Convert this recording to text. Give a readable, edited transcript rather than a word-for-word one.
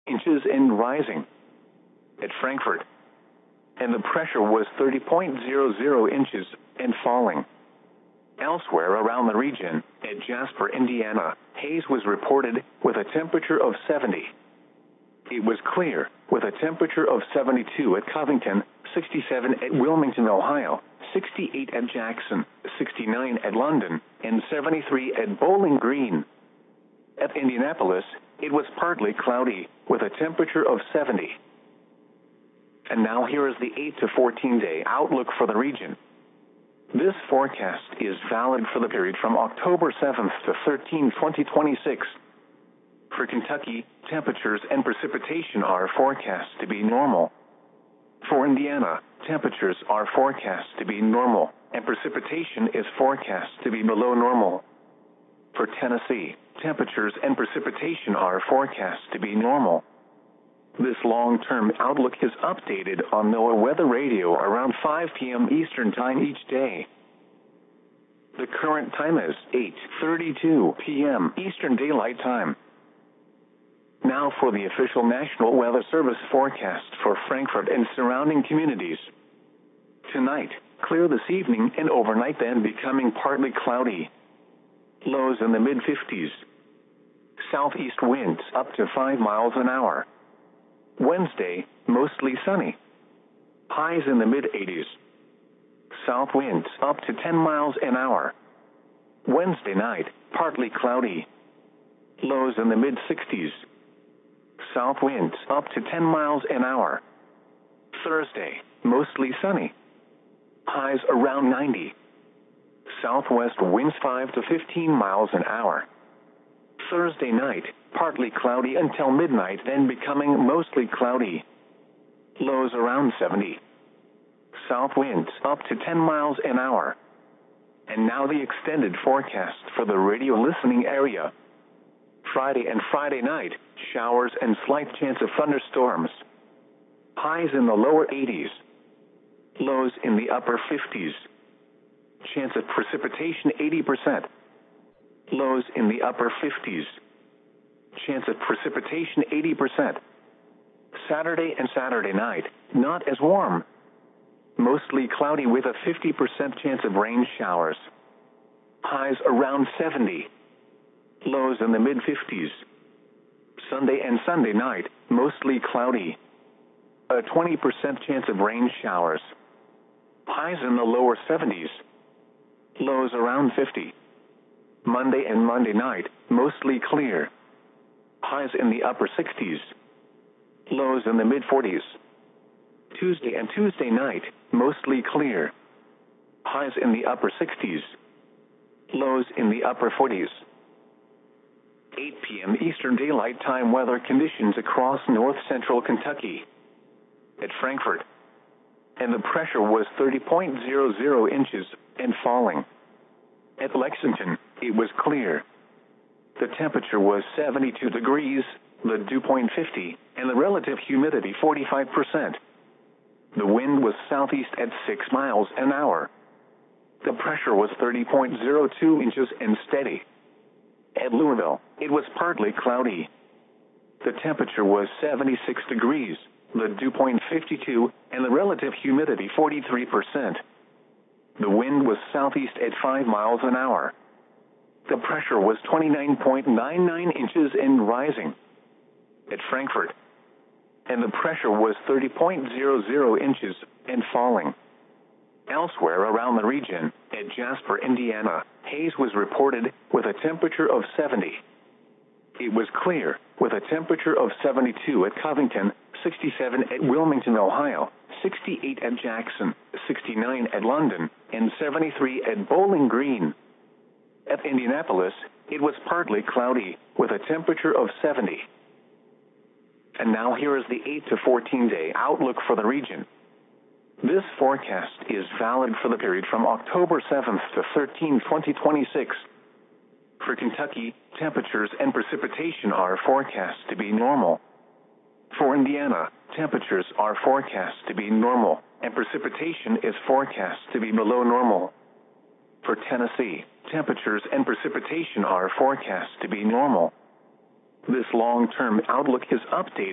inches and rising. At Frankfurt, and the pressure was 30.00 inches and falling. Elsewhere around the region, at Jasper, Indiana, haze was reported with a temperature of 70. It was clear, with a temperature of 72 at Covington, 67 at Wilmington, Ohio, 68 at Jackson, 69 at London, and 73 at Bowling Green. At Indianapolis, it was partly cloudy, with a temperature of 70. And now here is the 8 to 14-day outlook for the region. This forecast is valid for the period from October 7th to 13, 2026. For Kentucky, temperatures and precipitation are forecast to be normal. For Indiana, temperatures are forecast to be normal, and precipitation is forecast to be below normal. For Tennessee, temperatures and precipitation are forecast to be normal. This long-term outlook is updated on NOAA Weather Radio around 5 p.m. Eastern Time each day. The current time is 8:32 p.m. Eastern Daylight Time. Now for the official National Weather Service forecast for Frankfurt and surrounding communities. Tonight, clear this evening and overnight, then becoming partly cloudy. Lows in the mid-50s. Southeast winds up to 5 miles an hour. Wednesday, mostly sunny. Highs in the mid-80s. South winds up to 10 miles an hour. Wednesday night, partly cloudy. Lows in the mid-60s. South winds up to 10 miles an hour. Thursday, mostly sunny. Highs around 90. Southwest winds 5 to 15 miles an hour. Thursday night, partly cloudy until midnight, then becoming mostly cloudy. Lows around 70. South winds up to 10 miles an hour. And now the extended forecast for the radio listening area. Friday and Friday night, showers and slight chance of thunderstorms. Highs in the lower 80s. Lows in the upper 50s. Chance of precipitation 80%. Lows in the upper 50s. Chance of precipitation 80%. Saturday and Saturday night, not as warm. Mostly cloudy with a 50% chance of rain showers. Highs around 70. Lows in the mid-50s. Sunday and Sunday night, mostly cloudy. A 20% chance of rain showers. Highs in the lower 70s. Lows around 50. Monday and Monday night, mostly clear. Highs in the upper 60s. Lows in the mid-40s. Tuesday and Tuesday night, mostly clear. Highs in the upper 60s. Lows in the upper 40s. 8 p.m. Eastern Daylight Time weather conditions across north-central Kentucky. At Frankfurt, and the pressure was 30.00 inches and falling. At Lexington, it was clear. The temperature was 72 degrees, the dew point 50, and the relative humidity 45%. The wind was southeast at 6 miles an hour. The pressure was 30.02 inches and steady. At Louisville, it was partly cloudy. The temperature was 76 degrees, the dew point 52, and the relative humidity 43%. The wind was southeast at 5 miles an hour. The pressure was 29.99 inches and rising. At Frankfurt, and the pressure was 30.00 inches and falling. Elsewhere around the region, at Jasper, Indiana, haze was reported with a temperature of 70. It was clear, with a temperature of 72 at Covington, 67 at Wilmington, Ohio, 68 at Jackson, 69 at London, and 73 at Bowling Green. At Indianapolis, it was partly cloudy, with a temperature of 70. And now here is the 8 to 14-day outlook for the region. This forecast is valid for the period from October 7th to 13, 2026. For Kentucky, temperatures and precipitation are forecast to be normal. For Indiana, temperatures are forecast to be normal, and precipitation is forecast to be below normal. For Tennessee, temperatures and precipitation are forecast to be normal. This long-term outlook is updated